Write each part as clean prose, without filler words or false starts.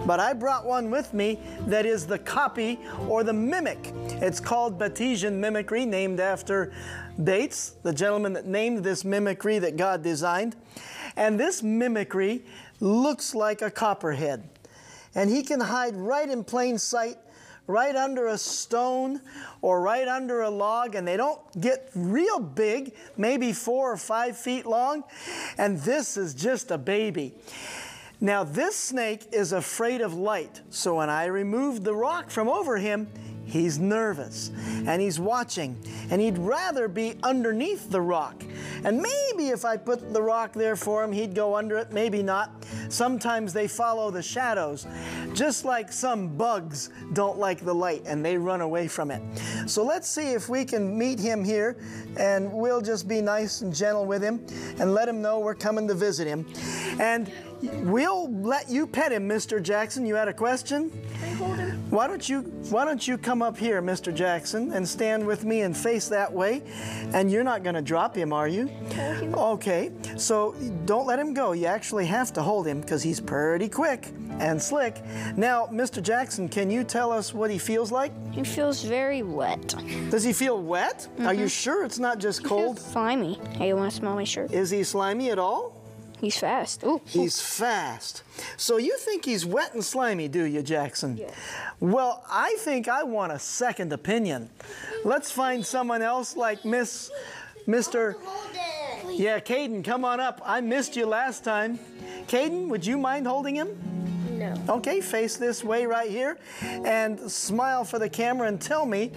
but I brought one with me that is the copy or the mimic. It's called Batesian mimicry, named after Bates, the gentleman that named this mimicry that God designed. And this mimicry looks like a copperhead. And he can hide right in plain sight, right under a stone or right under a log, and they don't get real big, maybe 4 or 5 feet long. And this is just a baby. Now this snake is afraid of light, so when I removed the rock from over him, he's nervous and he's watching, and he'd rather be underneath the rock. And maybe if I put the rock there for him, he'd go under it, maybe not. Sometimes they follow the shadows, just like some bugs don't like the light and they run away from it. So let's see if we can meet him here, and we'll just be nice and gentle with him and let him know we're coming to visit him. And we'll let you pet him, Mr. Jackson. You had a question? Can I hold him? Why don't you come up here, Mr. Jackson, and stand with me and face that way? And you're not going to drop him, are you? Okay, so don't let him go. You actually have to hold him because he's pretty quick and slick. Now, Mr. Jackson, can you tell us what he feels like? He feels very wet. Does he feel wet? Are you sure it's not just cold? He feels slimy. Hey, you want to smell my shirt? Is he slimy at all? He's fast. Ooh. He's fast. So you think he's wet and slimy, do you, Jackson? Yes. Well, I think I want a second opinion. Let's find someone else like Mr. Yeah, Caden, come on up. I missed you last time. Caden, would you mind holding him? No. Okay, face this way right here and smile for the camera and tell me,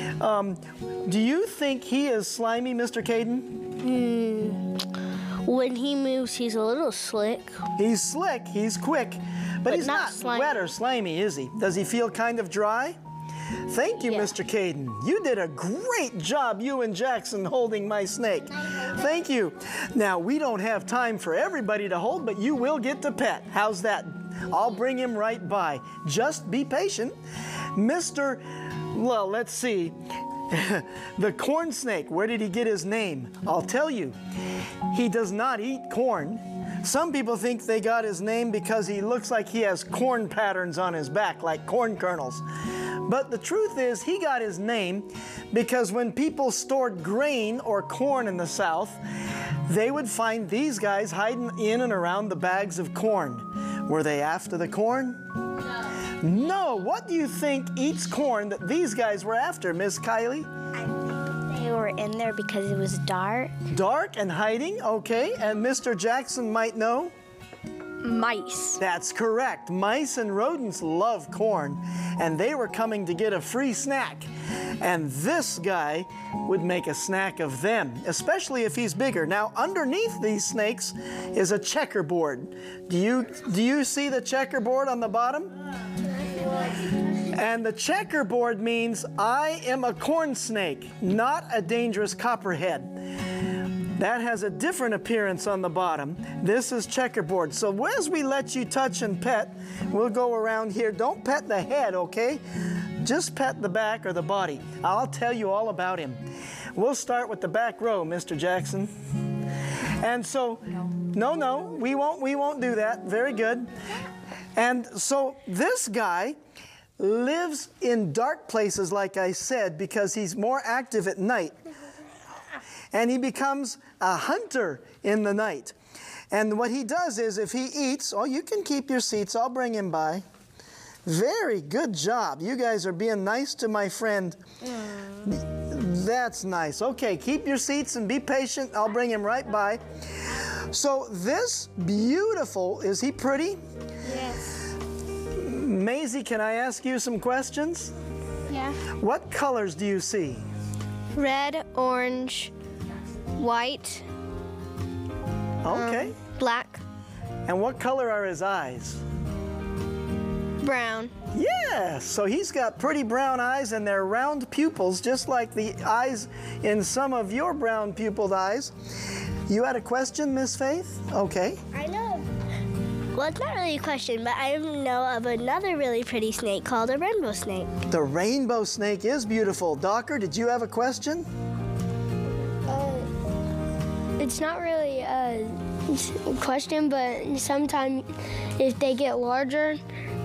do you think he is slimy, Mr. Caden? When he moves, he's a little slick. He's slick, he's quick, but he's not slimy. wet or slimy, is he? Does he feel kind of dry? Thank you, Yeah. Mr. Caden. You did a great job, you and Jackson, holding my snake. Thank you. Now, we don't have time for everybody to hold, but you will get to pet. How's that? I'll bring him right by. Just be patient. Well, let's see. The corn snake, where did he get his name? I'll tell you. He does not eat corn. Some people think they got his name because he looks like he has corn patterns on his back, like corn kernels. But the truth is, he got his name because when people stored grain or corn in the South, they would find these guys hiding in and around the bags of corn. Were they after the corn? No. What do you think eats corn that these guys were after, Miss Kylie? They were in there because it was dark. Dark and hiding, okay. And Mr. Jackson might know? Mice. That's correct. Mice and rodents love corn, and they were coming to get a free snack. And this guy would make a snack of them, especially if he's bigger. Now, underneath these snakes is a checkerboard. Do you see the checkerboard on the bottom? And the checkerboard means I am a corn snake, not a dangerous copperhead. That has a different appearance on the bottom. This is checkerboard. So as we let you touch and pet, we'll go around here. Don't pet the head, okay? Just pet the back or the body. I'll tell you all about him. We'll start with the back row, Mr. Jackson. And so, no, we won't do that. Very good. And so this guy lives in dark places, like I said, because he's more active at night. And he becomes a hunter in the night. And what he does is if he eats, oh, you can keep your seats. I'll bring him by. Very good job. You guys are being nice to my friend. That's nice. Okay, keep your seats and be patient. I'll bring him right by. So this beautiful, is he pretty? Yes. Maisie, can I ask you some questions? Yeah. What colors do you see? Red, orange, white. Okay. Black. And what color are his eyes? Brown. Yeah, so he's got pretty brown eyes, and they're round pupils, just like the eyes in some of your brown pupiled eyes. You had a question, Miss Faith? Okay. I know. Well, it's not really a question, but I know of another really pretty snake called a rainbow snake. The rainbow snake is beautiful. Docker, did you have a question? It's not really a question, but sometimes if they get larger,